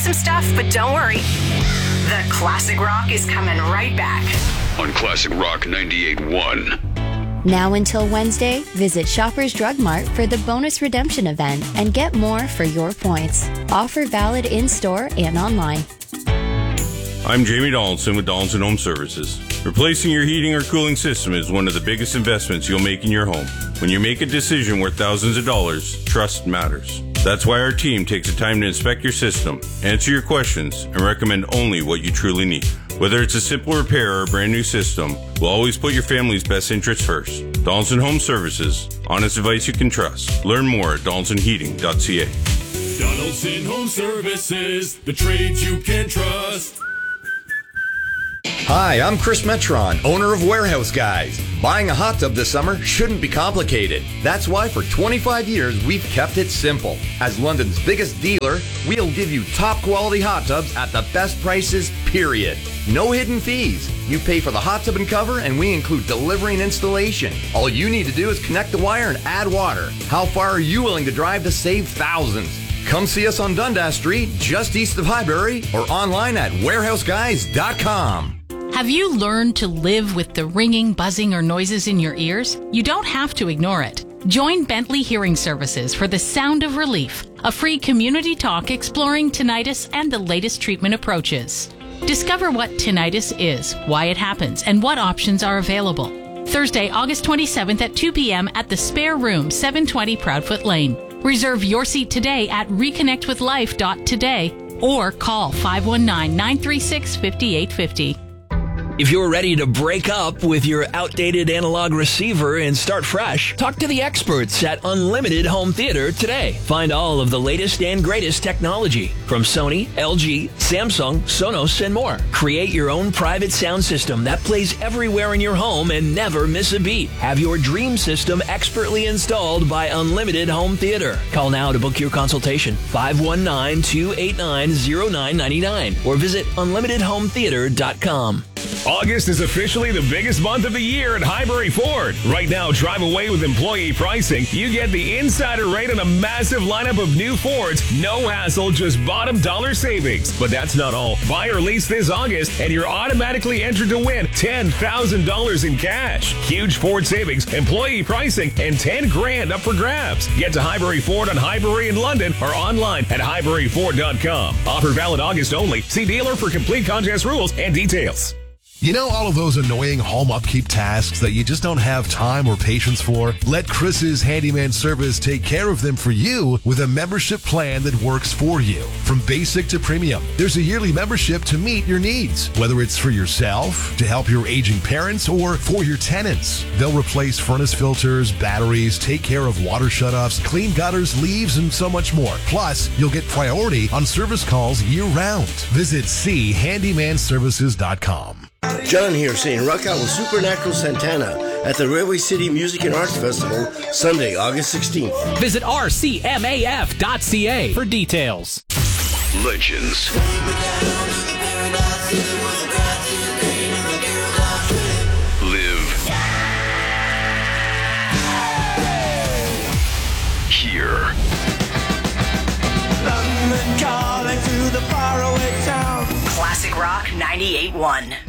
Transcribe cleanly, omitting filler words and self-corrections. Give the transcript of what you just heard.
some stuff, but don't worry. The Classic Rock is coming right back. On Classic Rock 98.1. Now until Wednesday, visit Shoppers Drug Mart for the bonus redemption event and get more for your points. Offer valid in-store and online. I'm Jamie Donaldson with Donaldson Home Services. Replacing your heating or cooling system is one of the biggest investments you'll make in your home. When you make a decision worth thousands of dollars, trust matters. That's why our team takes the time to inspect your system, answer your questions, and recommend only what you truly need. Whether it's a simple repair or a brand new system, we'll always put your family's best interests first. Donaldson Home Services. Honest advice you can trust. Learn more at donaldsonheating.ca. Donaldson Home Services, the trades you can trust. Hi, I'm Chris Metron, owner of Warehouse Guys. Buying a hot tub this summer shouldn't be complicated. That's why for 25 years we've kept it simple. As London's biggest dealer, we'll give you top quality hot tubs at the best prices, period. No hidden fees. You pay for the hot tub and cover, and we include delivery and installation. All you need to do is connect the wire and add water. How far are you willing to drive to save thousands? Come see us on Dundas Street, just east of Highbury, or online at warehouseguys.com. Have you learned to live with the ringing, buzzing, or noises in your ears? You don't have to ignore it. Join Bentley Hearing Services for The Sound of Relief, a free community talk exploring tinnitus and the latest treatment approaches. Discover what tinnitus is, why it happens, and what options are available. Thursday, August 27th at 2 p.m. at the Spare Room, 720 Proudfoot Lane. Reserve your seat today at reconnectwithlife.today or call 519-936-5850. If you're ready to break up with your outdated analog receiver and start fresh, talk to the experts at Unlimited Home Theater today. Find all of the latest and greatest technology from Sony, LG, Samsung, Sonos, and more. Create your own private sound system that plays everywhere in your home and never miss a beat. Have your dream system expertly installed by Unlimited Home Theater. Call now to book your consultation, 519-289-0999, or visit unlimitedhometheater.com. August is officially the biggest month of the year at Highbury Ford. Right now, drive away with employee pricing. You get the insider rate on a massive lineup of new Fords. No hassle, just bottom dollar savings. But that's not all. Buy or lease this August, and you're automatically entered to win $10,000 in cash. Huge Ford savings, employee pricing, and $10,000 up for grabs. Get to Highbury Ford on Highbury in London or online at highburyford.com. Offer valid August only. See dealer for complete contest rules and details. You know all of those annoying home upkeep tasks that you just don't have time or patience for? Let Chris's Handyman Service take care of them for you with a membership plan that works for you. From basic to premium, there's a yearly membership to meet your needs. Whether it's for yourself, to help your aging parents, or for your tenants. They'll replace furnace filters, batteries, take care of water shutoffs, clean gutters, leaves, and so much more. Plus, you'll get priority on service calls year-round. Visit chandymanservices.com. John here saying rock out with Supernatural Santana at the Railway City Music and Arts Festival, Sunday, August 16th. Visit rcmaf.ca for details. Legends. Live here. Classic Rock 98.1.